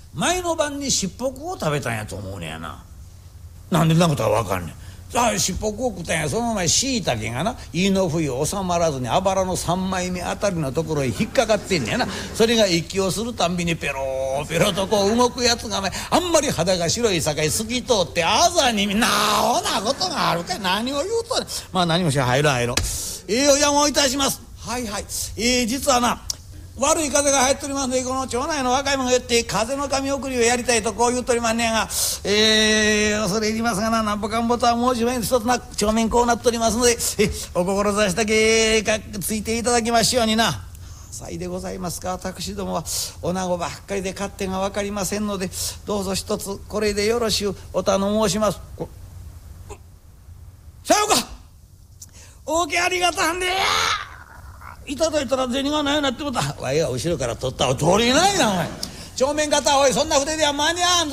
前の晩にしっぽくを食べたんやと思うねやな。なんでなことは分かんねん。しっぽくを食ったんや。その前しいたけがな胃の冬収まらずにあばらの3枚目あたりのところへ引っかかってんねやな。それが息をするたんびにペロペロとこう動くやつがあんまり肌が白いさかい透き通ってあざになおなことがあるかい。何を言うとね。まあ何もし入ろ入ろ。お邪魔をいたします。はいはい。実はな悪い風が入っておりますので、この町内の若い者が言って風の神送りをやりたいとこう言っておりますねんが、恐れ入りますがな、なんぼかんぼとはもう一面一つな帳面こうなっておりますので、お志だけついていただきましょうにな。さいでございますか。私どもは女子ばっかりで勝手が分かりませんので、どうぞ一つこれでよろしゅうお頼申します。さようか。大きありがたんでや。いただいたら銭がないようになってもた。わいは後ろから取ったわ。取りないなお前。正面方おい、そんな筆では間に合わんぞ。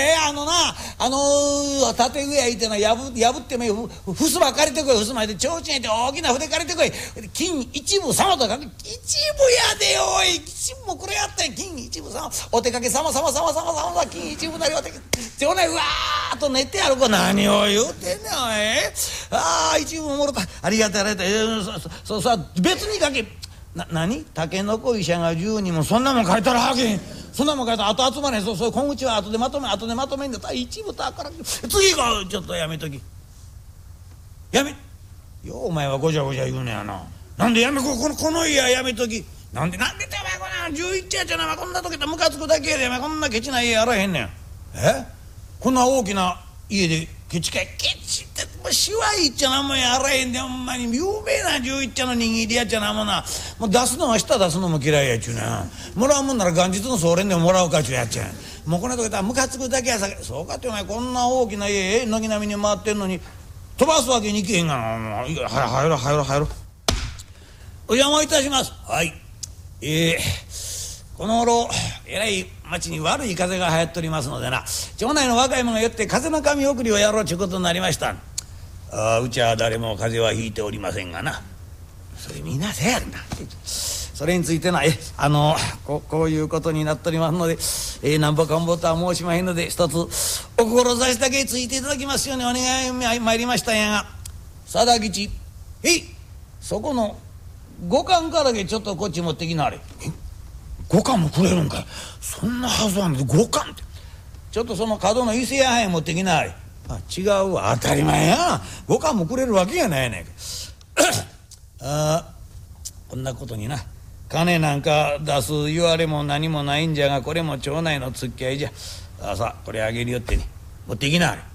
縦具合いってのは破ってもいい。ふすま借りてこい。ふすまでちょうちんやって大きな筆借りてこい。金一部様とか一部やでおい。一部もこれやったんや。金一部様お手かけ様金一部なりお手かけうわーっと寝てやるか。何を言うてんねんおい。一部ももろた。ありがたいありがたい。そう別にかけ何タケノコ医者が10人もそんなもん書いたらはけん。そんなもん書いたらあと集まれへん。そう小口は後でまとめんだったら一部とあから次がちょっとやめとき。やめよお前はごちゃごちゃ言うねやな。なんでやめこの家はやめとき。なんでってお前こんな11やっちゃな。こんなとけたらムカつくだけやで。こんなケチな家やらへんねん。こんな大きな家でケチかい。ケチってもうしわいっちゃなもんやらへんで。ほんまに有名な11茶の握りやっちゃなもんな。もう出すのは下出すのも嫌いやっちゅうな。もらうもんなら元日の総連でももらうかっちゅうやっちゃう。もうこんなとこたらムカつくだけやさけ。そうかってお前こんな大きな家軒並みに回ってんのに飛ばすわけにいけへんがな。入ろお邪魔いたします。はい。この頃えらい町に悪い風が流行っておりますのでな、町内の若い者が言って風の神送りをやろうちゅうことになりました。うちは誰も風邪はひいておりませんがな。それみんなせやんな。それについてなこういうことになっておりますので、なんぼかんぼとは申しまへんので一つお志だけついていただきますようにお願い参りましたんやが、定吉そこの五貫からげちょっとこっち持ってきなあれ。五貫もくれるんかい。そんなはずはんで五貫ってちょっとその角の伊勢屋はんへ持ってきなあれ。違うわ。当たり前や。五貫もくれるわけやないやないか。こんなことにな金なんか出す言われも何もないんじゃが、これも町内の付き合いじゃ。さあこれあげるよってね持ってきなあれ。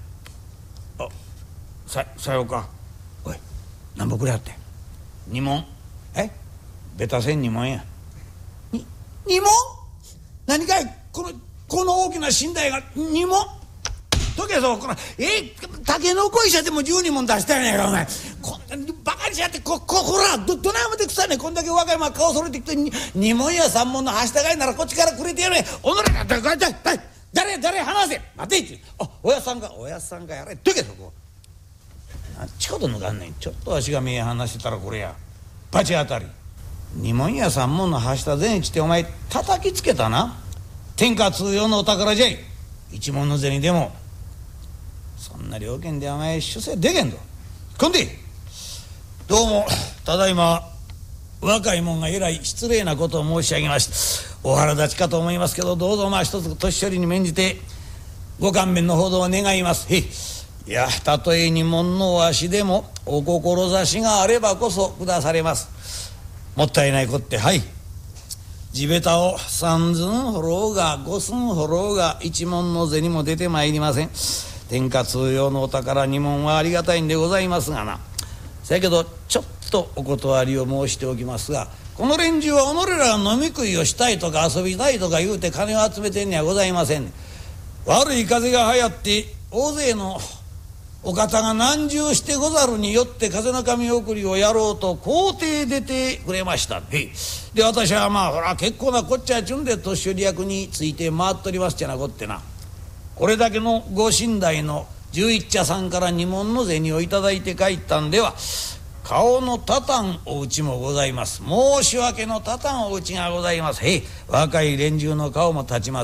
さようか。おい何ぼくれはって2文。ベタ線2文や。2文何かい。この大きな寝台が2文とけそう。タケノコ医者でも12文出したやないかお前。こんなバカにしやってこらどないまでくさいねん。こんだけ若い顔それてきて2文や3文のはしたがいならこっちからくれてやれ。おのれ誰話せ待てっておやさんがやれとけそこ。なんちこと抜かんねん。ちょっとわしが目離してたらこれやバチ当たり。2文や3文のはした銭ちってお前叩きつけたな。天下通用のお宝じゃい。1文の銭でもそんな料金でお前出世でけんぞ。こんでどうもただいま若い者がえらい失礼なことを申し上げました。お腹立ちかと思いますけど、どうぞ一つ年寄りに免じてご勘弁のほどを願います。いやたとえ2文のわしでもお志があればこそ下されます。もったいないこって地べたを3寸掘ろうが5寸掘ろうが1文の銭も出てまいりません。天下通用のお宝2文はありがたいんでございますがな。せやけどちょっとお断りを申しておきますが、この連中は己らが飲み食いをしたいとか遊びたいとか言うて金を集めてんにはございません。悪い風が流行って大勢のお方が難渋してござるによって風の神送りをやろうと皇帝出てくれました。で私はほら結構なこっちゃちゅんで年寄り役について回っとりますっちゃなこってな。これだけのご寝台の11茶さんから2文の銭をいただいて帰ったんでは顔の立たんお家もございます。申し訳の立たんお家がございます。若い連中の顔も立ちません。